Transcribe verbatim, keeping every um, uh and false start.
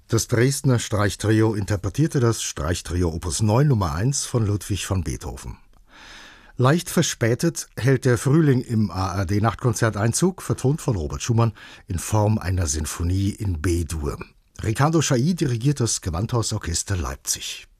Das Dresdner Streichtrio interpretierte das Streichtrio Opus neun Nummer eins von Ludwig van Beethoven. Leicht verspätet hält der Frühling im A R D-Nachtkonzert Einzug, vertont von Robert Schumann, in Form einer Sinfonie in B-Dur. Ricardo Chailly dirigiert das Gewandhausorchester Leipzig.